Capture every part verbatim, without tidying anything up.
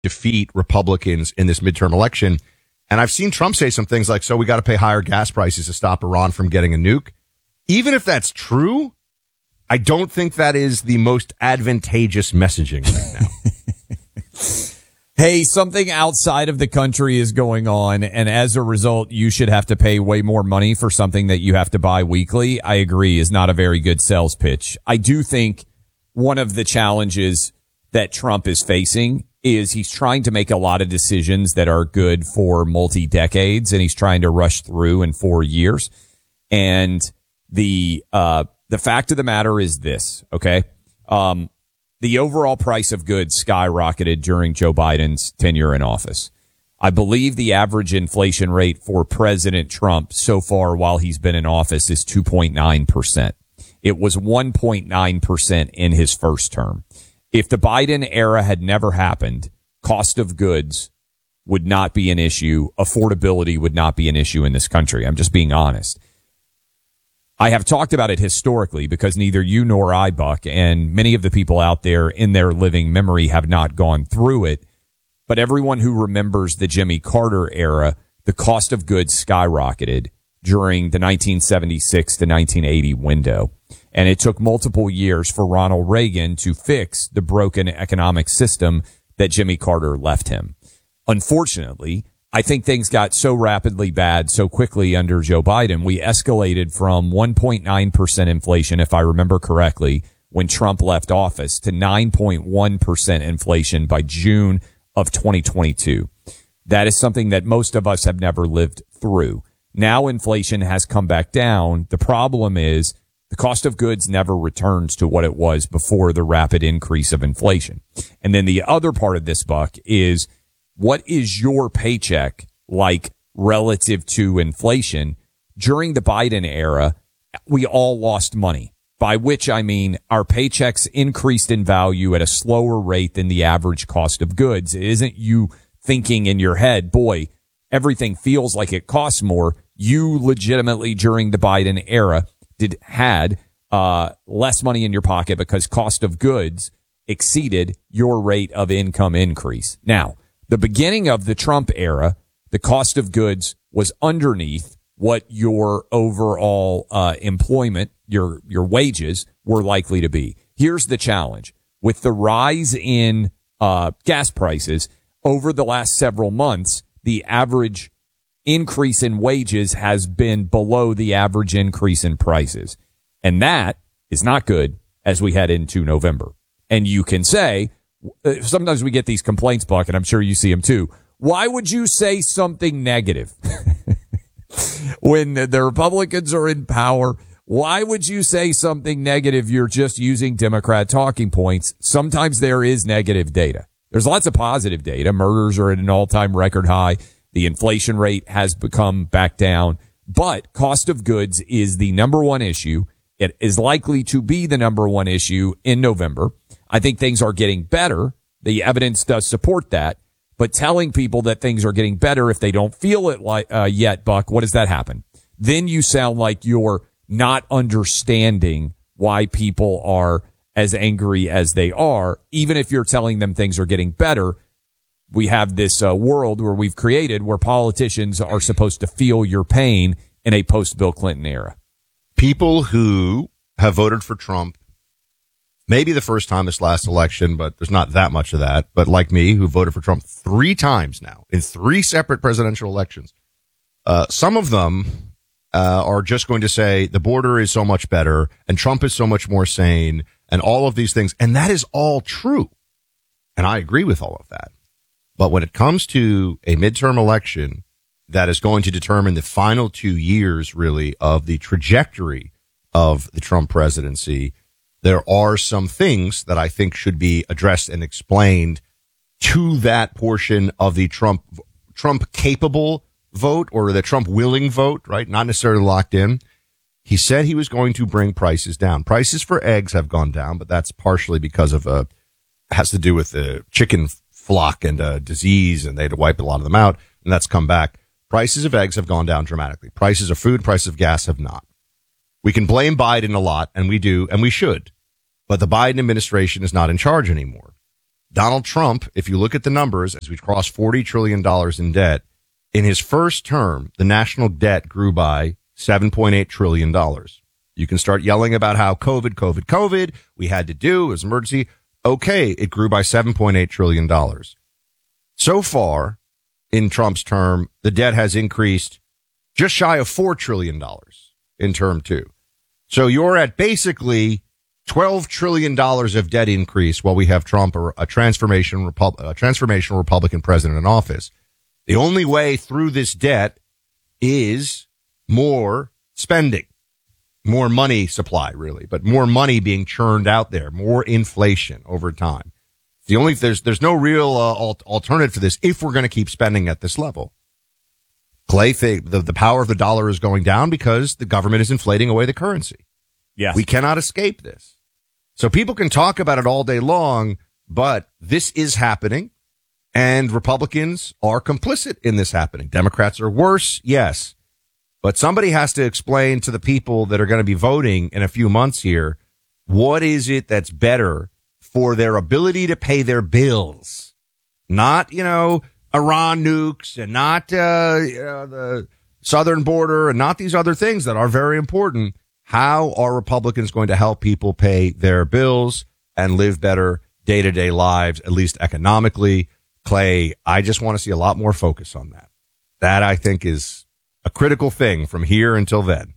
defeat Republicans in this midterm election. And I've seen Trump say some things like, so we got to pay higher gas prices to stop Iran from getting a nuke. Even if that's true, I don't think that is the most advantageous messaging right now. Hey, something outside of the country is going on, and as a result, you should have to pay way more money for something that you have to buy weekly. I agree, is not a very good sales pitch. I do think one of the challenges that Trump is facing is he's trying to make a lot of decisions that are good for multi-decades, and he's trying to rush through in four years. And the uh the fact of the matter is this, okay? Um The overall price of goods skyrocketed during Joe Biden's tenure in office. I believe the average inflation rate for President Trump so far while he's been in office is two point nine percent. It was one point nine percent in his first term. If the Biden era had never happened, cost of goods would not be an issue. Affordability would not be an issue in this country. I'm just being honest. I have talked about it historically because neither you nor I, Buck, and many of the people out there in their living memory have not gone through it. But everyone who remembers the Jimmy Carter era, the cost of goods skyrocketed during the nineteen seventy-six to nineteen eighty window. And it took multiple years for Ronald Reagan to fix the broken economic system that Jimmy Carter left him. Unfortunately, I think things got so rapidly bad so quickly under Joe Biden. We escalated from one point nine percent inflation, if I remember correctly, when Trump left office, to nine point one percent inflation by June of twenty twenty-two. That is something that most of us have never lived through. Now inflation has come back down. The problem is the cost of goods never returns to what it was before the rapid increase of inflation. And then the other part of this, Buck, is what is your paycheck like relative to inflation? During the Biden era, we all lost money, by which I mean our paychecks increased in value at a slower rate than the average cost of goods. It isn't you thinking in your head, boy, everything feels like it costs more. You legitimately during the Biden era did had uh less money in your pocket because cost of goods exceeded your rate of income increase. Now, the beginning of the Trump era, the cost of goods was underneath what your overall uh employment, your your wages were likely to be. Here's the challenge. With the rise in uh gas prices over the last several months, the average increase in wages has been below the average increase in prices. And that is not good as we head into November. And you can say, sometimes we get these complaints, Buck, and I'm sure you see them too. Why would you say something negative when the Republicans are in power? Why would you say something negative? You're just using Democrat talking points. Sometimes there is negative data. There's lots of positive data. Murders are at an all-time record high. The inflation rate has become back down. But cost of goods is the number one issue. It is likely to be the number one issue in November. I think things are getting better. The evidence does support that. But telling people that things are getting better if they don't feel it like, uh, yet, Buck, what does that happen? Then you sound like you're not understanding why people are as angry as they are. Even if you're telling them things are getting better, we have this uh, world where we've created where politicians are supposed to feel your pain in a post-Bill Clinton era. People who have voted for Trump, maybe the first time this last election, but there's not that much of that, but like me, who voted for Trump three times now in three separate presidential elections, uh, some of them uh, are just going to say the border is so much better and Trump is so much more sane and all of these things. And that is all true. And I agree with all of that. But when it comes to a midterm election that is going to determine the final two years, really, of the trajectory of the Trump presidency, there are some things that I think should be addressed and explained to that portion of the Trump, Trump capable vote or the Trump willing vote, right? Not necessarily locked in. He said he was going to bring prices down. Prices for eggs have gone down, but that's partially because of a, has to do with the chicken flock and uh, disease, and they had to wipe a lot of them out, and that's come back. Prices of eggs have gone down dramatically. Prices of food, prices of gas have not. We can blame Biden a lot, and we do, and we should. But the Biden administration is not in charge anymore. Donald Trump, if you look at the numbers, as we cross forty trillion dollars in debt, in his first term, the national debt grew by seven point eight trillion dollars. You can start yelling about how COVID, COVID, COVID, we had to do, it was emergency. Okay, it grew by seven point eight trillion dollars. So far, in Trump's term, the debt has increased just shy of four trillion dollars in term two. So you're at basically twelve trillion dollars of debt increase while we have Trump, or a transformation Repub- a transformational Republican president in office. The only way through this debt is more spending, more money supply, really, but more money being churned out there, more inflation over time. The only, there's, there's no real uh, alternative to this if we're going to keep spending at this level. Clay, the, the power of the dollar is going down because the government is inflating away the currency. Yes. We cannot escape this. So people can talk about it all day long, but this is happening, and Republicans are complicit in this happening. Democrats are worse, yes. But somebody has to explain to the people that are going to be voting in a few months here, what is it that's better for their ability to pay their bills? Not, you know, Iran nukes, and not uh, you know, the southern border, and not these other things that are very important. How are Republicans going to help people pay their bills and live better day-to-day lives, at least economically? Clay, I just want to see a lot more focus on that. That, I think, is a critical thing from here until then.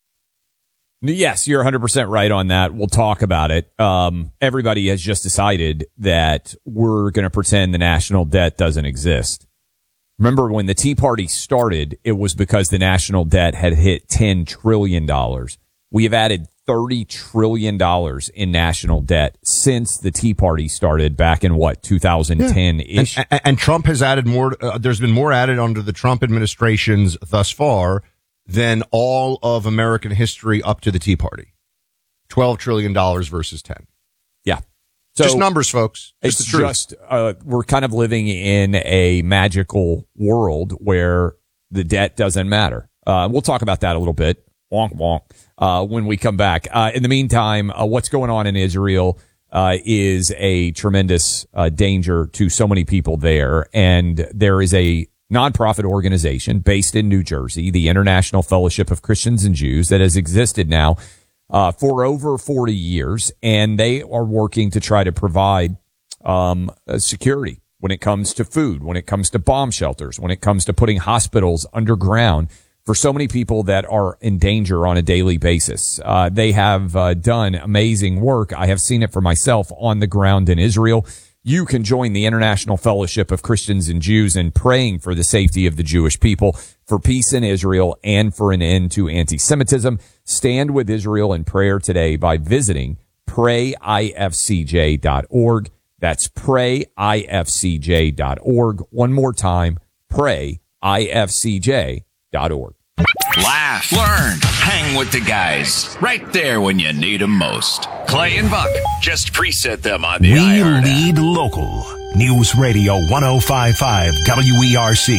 Yes, you're one hundred percent right on that. We'll talk about it. Um, everybody has just decided that we're going to pretend the national debt doesn't exist. Remember, when the Tea Party started, it was because the national debt had hit ten trillion dollars. We have added thirty trillion dollars in national debt since the Tea Party started back in, what, two thousand ten-ish? Yeah. And, and, and Trump has added more. Uh, there's been more added under the Trump administrations thus far than all of American history up to the Tea Party. twelve trillion dollars versus ten. Yeah. So just numbers, folks. Just it's the truth. just, uh, we're kind of living in a magical world where the debt doesn't matter. Uh, we'll talk about that a little bit. Wonk, wonk. Uh, when we come back. Uh, in the meantime, uh, what's going on in Israel, uh, is a tremendous, uh, danger to so many people there. And there is a nonprofit organization based in New Jersey, the International Fellowship of Christians and Jews, that has existed now, uh, for over forty years. And they are working to try to provide, um, uh, security when it comes to food, when it comes to bomb shelters, when it comes to putting hospitals underground for so many people that are in danger on a daily basis. Uh, they have uh, done amazing work. I have seen it for myself on the ground in Israel. You can join the International Fellowship of Christians and Jews in praying for the safety of the Jewish people, for peace in Israel, and for an end to anti-Semitism. Stand with Israel in prayer today by visiting pray I F C J dot org. That's pray I F C J dot org. One more time, pray I F C J dot org. Laugh, learn, hang with the guys. Right there when you need them most. Clay and Buck, just preset them on the We iHeart app. lead local. News Radio one oh five point five W E R C.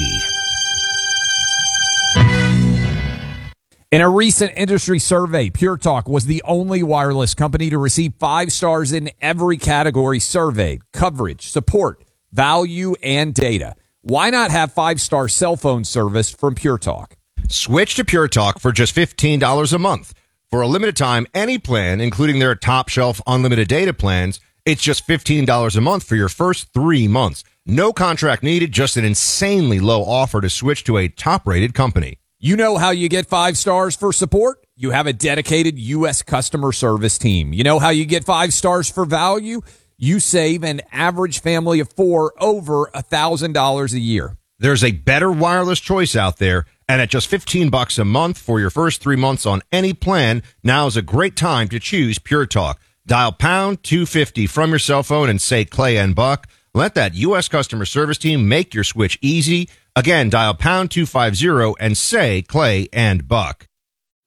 In a recent industry survey, Pure Talk was the only wireless company to receive five stars in every category surveyed: coverage, support, value, and data. Why not have five-star cell phone service from Pure Talk? Switch to Pure Talk for just fifteen dollars a month. For a limited time, any plan, including their top shelf unlimited data plans, it's just fifteen dollars a month for your first three months. No contract needed, just an insanely low offer to switch to a top-rated company. You know how you get five stars for support? You have a dedicated U S customer service team. You know how you get five stars for value? You save an average family of four over a thousand dollars a year. There's a better wireless choice out there, and at just fifteen bucks a month for your first three months on any plan, now is a great time to choose Pure Talk. Dial pound two fifty from your cell phone and say Clay and Buck. Let that U S customer service team make your switch easy. Again, dial pound two fifty and say Clay and Buck.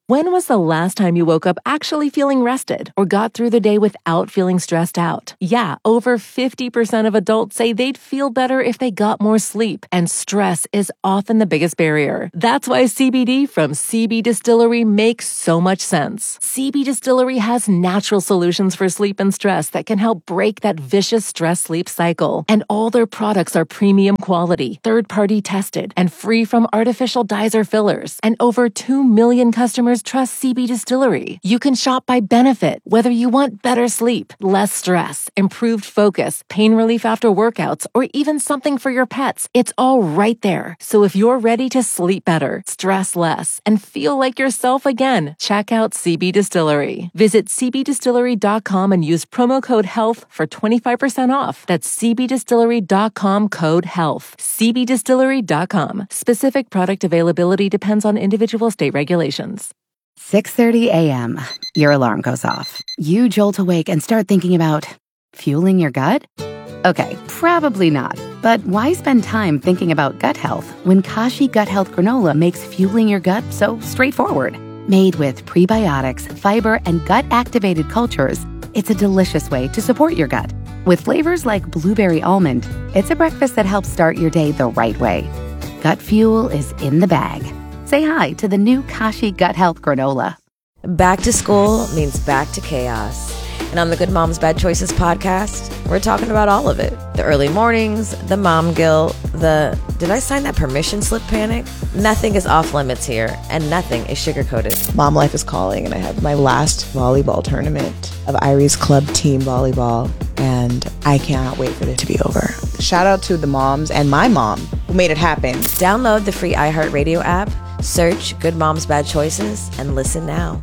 When was the last time you woke up actually feeling rested or got through the day without feeling stressed out? Yeah, over fifty percent of adults say they'd feel better if they got more sleep, and stress is often the biggest barrier. That's why C B D from C B Distillery makes so much sense. C B Distillery has natural solutions for sleep and stress that can help break that vicious stress-sleep cycle. And all their products are premium quality, third-party tested, and free from artificial dyes or fillers. And over two million customers trust C B Distillery. You can shop by benefit, whether you want better sleep, less stress, improved focus, pain relief after workouts, or even something for your pets. It's all right there. So if you're ready to sleep better, stress less, and feel like yourself again, check out C B Distillery. Visit c b distillery dot com and use promo code HEALTH for twenty-five percent off. That's c b distillery dot com code HEALTH. c b distillery dot com. Specific product availability depends on individual state regulations. six thirty a.m. Your alarm goes off. You jolt awake and start thinking about fueling your gut? Okay, probably not. But why spend time thinking about gut health when Kashi Gut Health Granola makes fueling your gut so straightforward? Made with prebiotics, fiber, and gut-activated cultures, it's a delicious way to support your gut. With flavors like blueberry almond, it's a breakfast that helps start your day the right way. Gut fuel is in the bag. Say hi to the new Kashi Gut Health Granola. Back to school means back to chaos. And on the Good Moms Bad Choices podcast, we're talking about all of it. The early mornings, the mom guilt, the did I sign that permission slip panic? Nothing is off limits here, and nothing is sugar-coated. Mom life is calling, and I have my last volleyball tournament of Irie's Club Team Volleyball, and I cannot wait for it to be over. Shout out to the moms and my mom who made it happen. Download the free iHeartRadio app, search Good Moms Bad Choices, and listen now.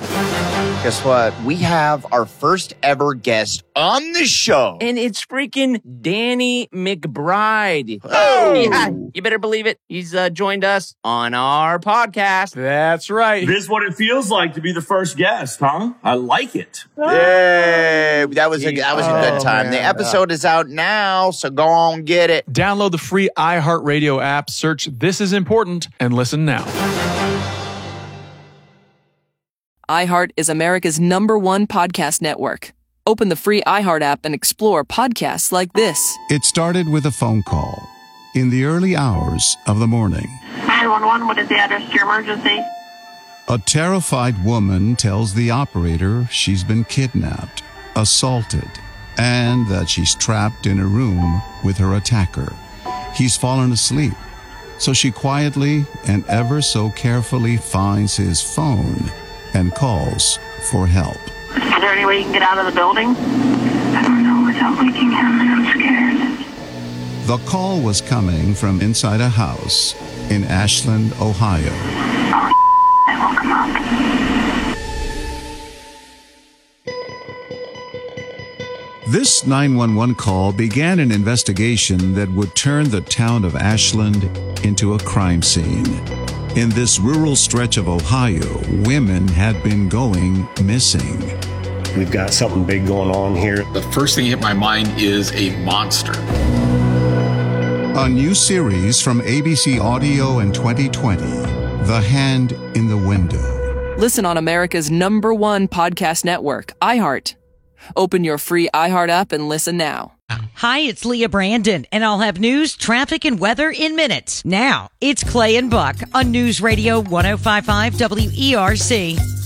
Guess what? We have our first ever guest on the show. And it's freaking Danny McBride. Oh! Yeah, you better believe it. He's uh, joined us on our podcast. That's right. This is what it feels like to be the first guest, huh? I like it. Yay! That was a, that was a good time. Oh, the episode is out now, so go on, get it. Download the free iHeartRadio app, search This Is Important, and listen now. iHeart is America's number one podcast network. Open the free iHeart app and explore podcasts like this. It started with a phone call in the early hours of the morning. nine one one, what is the address to your emergency? A terrified woman tells the operator she's been kidnapped, assaulted, and that she's trapped in a room with her attacker. He's fallen asleep, so she quietly and ever so carefully finds his phone and calls for help. Is there any way you can get out of the building? I don't know without waking him, and I'm scared. The call was coming from inside a house in Ashland, Ohio. Oh, I woke him up. This nine one one call began an investigation that would turn the town of Ashland into a crime scene. In this rural stretch of Ohio, women had been going missing. We've got something big going on here. The first thing that hit my mind is a monster. A new series from A B C Audio in twenty twenty, The Hand in the Window. Listen on America's number one podcast network, iHeart. Open your free iHeart app and listen now. Hi, it's Leah Brandon, and I'll have news, traffic, and weather in minutes. Now, it's Clay and Buck on News Radio one oh five point five W E R C.